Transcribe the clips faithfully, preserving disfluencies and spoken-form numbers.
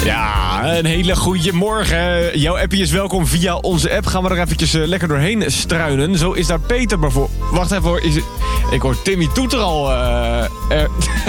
Ja, een hele goede morgen. Jouw appie is welkom via onze app. Gaan we er eventjes uh, lekker doorheen struinen. Zo is daar Peter bijvoorbeeld. Wacht even hoor. Is het... Ik hoor Timmy Toeter al. Uh, er...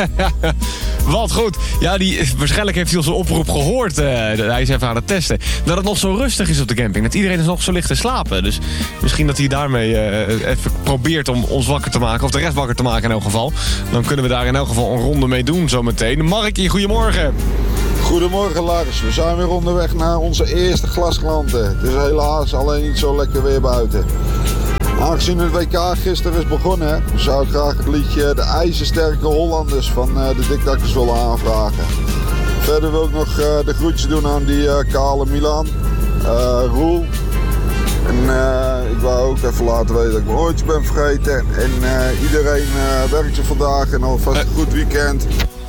Wat goed. Ja, die, waarschijnlijk heeft hij onze oproep gehoord. Uh, hij is even aan het testen. Dat het nog zo rustig is op de camping. Dat iedereen is nog zo ligt te slapen. Dus misschien dat hij daarmee uh, even probeert om ons wakker te maken. Of de rest wakker te maken in elk geval. Dan kunnen we daar in elk geval een ronde mee doen zometeen. Markie, goedemorgen. Goedemorgen Lars, we zijn weer onderweg naar onze eerste glasklanten. Het is helaas alleen niet zo lekker weer buiten. Aangezien het W K gisteren is begonnen, zou ik graag het liedje De IJzersterke Hollanders van uh, de Dikdakkers willen aanvragen. Verder wil ik nog uh, de groetjes doen aan die uh, kale Milan, uh, Roel. En uh, ik wou ook even laten weten dat ik mijn oortjes ben vergeten. En uh, iedereen uh, werkt er vandaag en alvast een goed weekend.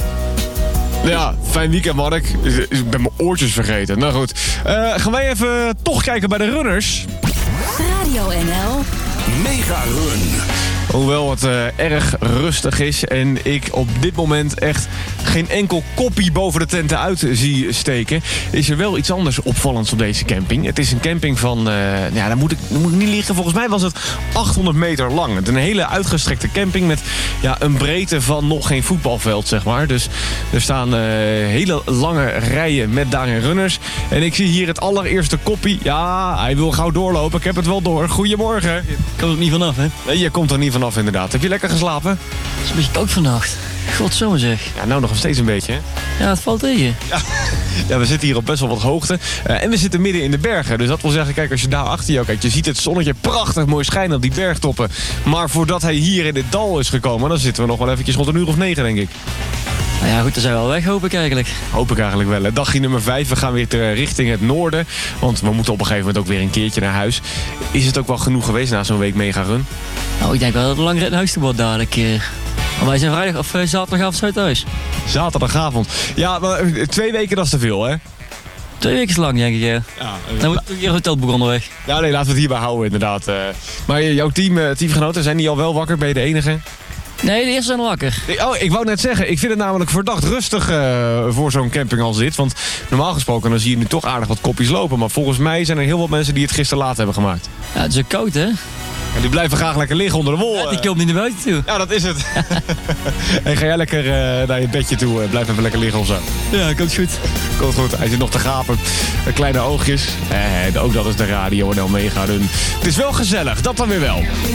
Ja, fijn weekend, Mark. Ik ben mijn oortjes vergeten. Nou goed. Uh, gaan wij even toch kijken bij de runners. Radio N L. Mega Run. Hoewel het uh, erg rustig is en ik op dit moment echt geen enkel koppie boven de tenten uit zie steken, is er wel iets anders opvallends op deze camping. Het is een camping van, uh, ja, dan moet, ik, dan moet ik niet liegen, volgens mij was het achthonderd meter lang. Het is een hele uitgestrekte camping met ja, een breedte van nog geen voetbalveld, zeg maar. Dus er staan uh, hele lange rijen met daarin runners. En ik zie hier het allereerste koppie. Ja, hij wil gauw doorlopen, ik heb het wel door. Goedemorgen. Ik kan er niet vanaf, hè? Nee, je komt er niet vanaf inderdaad. Heb je lekker geslapen? Het is een beetje koud vannacht. Godzomme zeg. Ja, nou nog steeds een beetje, hè? Ja, het valt tegen. Ja, ja, we zitten hier op best wel wat hoogte. Uh, en we zitten midden in de bergen. Dus dat wil zeggen, kijk, als je daar achter jou kijkt, je ziet het zonnetje prachtig mooi schijnen op die bergtoppen. Maar voordat hij hier in dit dal is gekomen, dan zitten we nog wel eventjes rond een uur of negen, denk ik. Nou ja, goed, dan zijn we al weg, hoop ik eigenlijk. Hoop ik eigenlijk wel. Hè. Dagje nummer vijf, we gaan weer ter, richting het noorden. Want we moeten op een gegeven moment ook weer een keertje naar huis. Is het ook wel genoeg geweest na zo'n week mega run? Nou, ik denk wel dat het een lange rit naar huis toe wordt dadelijk. Uh. Maar wij zijn vrijdag of uh, zaterdagavond uit thuis. Zaterdagavond. Ja, maar uh, twee weken dat is te veel, hè? Twee weken is lang, denk ik, ja. ja uh, dan moet ik hier hotelboek onderweg. Ja, nee, laten we het hierbij houden, inderdaad. Uh, maar jouw team, uh, teamgenoten, zijn die al wel wakker? Ben je de enige? Nee, de eerste zijn al wakker. Oh, ik wou net zeggen, ik vind het namelijk verdacht rustig uh, voor zo'n camping als dit. Want normaal gesproken dan zie je nu toch aardig wat kopjes lopen. Maar volgens mij zijn er heel wat mensen die het gisteren laat hebben gemaakt. Ja, het is ook koud, hè? En die blijven graag lekker liggen onder de wol. Ja, die komt niet naar buiten toe. Ja, dat is het. En ga jij lekker uh, naar je bedje toe. Uh, blijf even lekker liggen of zo. Ja, komt goed. Komt goed. Hij zit nog te gapen. Uh, kleine oogjes. Eh, ook dat is de Radio en Omega Run. Het is wel gezellig, dat dan weer wel.